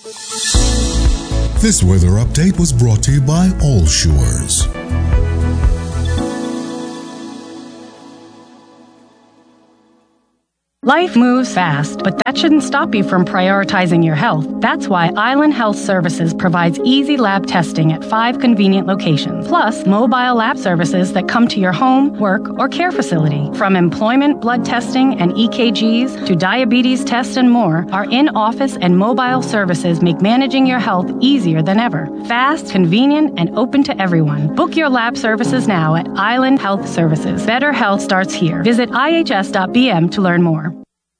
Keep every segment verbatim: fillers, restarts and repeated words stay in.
This weather update was brought to you by All Shores. Life moves fast, but that shouldn't stop you from prioritizing your health. That's why Island Health Services provides easy lab testing at five convenient locations, plus mobile lab services that come to your home, work, or care facility. From employment, blood testing, and E K Gs to diabetes tests and more, our in-office and mobile services make managing your health easier than ever. Fast, convenient, and open to everyone. Book your lab services now at Island Health Services. Better health starts here. Visit I H S dot B M to learn more.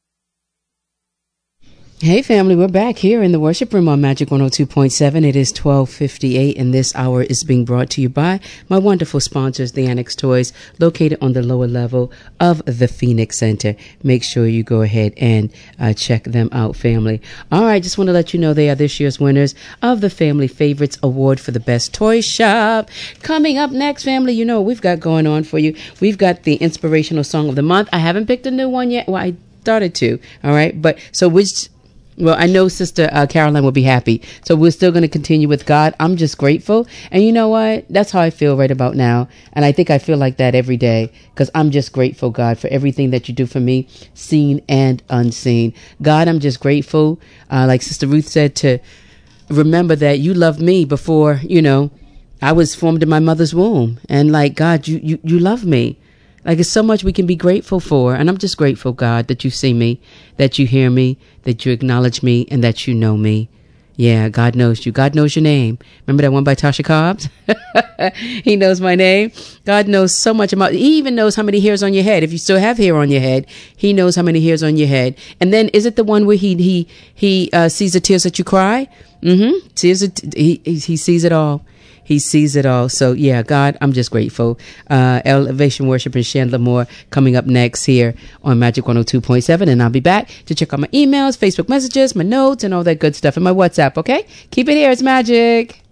Hey family, we're back here in the worship room on Magic one oh two point seven. It is twelve fifty-eight and this hour is being brought to you by my wonderful sponsors, the Annex Toys, located on the lower level of the Phoenix Center. Make sure you go ahead and uh, check them out, family. All right, just want to let you know they are this year's winners of the Family Favorites Award for the Best Toy Shop. Coming up next, family, you know what we've got going on for you. We've got the Inspirational Song of the Month. I haven't picked a new one yet. Well, I started to, all right? But so which... Well, I know Sister uh, Caroline will be happy. So we're still going to continue with God. I'm just grateful. And you know what? That's how I feel right about now. And I think I feel like that every day because I'm just grateful, God, for everything that you do for me, seen and unseen. God, I'm just grateful. Uh, like Sister Ruth said, to remember that you loved me before, you know, I was formed in my mother's womb. And like, God, you, you, you love me. Like, it's so much we can be grateful for. And I'm just grateful, God, that you see me, that you hear me, that you acknowledge me, and that you know me. Yeah, God knows you. God knows your name. Remember that one by Tasha Cobbs? He knows my name. God knows so much about, he even knows how many hairs on your head. If you still have hair on your head, he knows how many hairs on your head. And then is it the one where he, he, he, uh, sees the tears that you cry? Mm-hmm. Sees it. He, he sees it all. He sees it all. So, yeah, God, I'm just grateful. Uh, Elevation Worship and Chandler Moore coming up next here on Magic one oh two point seven. And I'll be back to check out my emails, Facebook messages, my notes, and all that good stuff, and my WhatsApp, okay? Keep it here. It's Magic.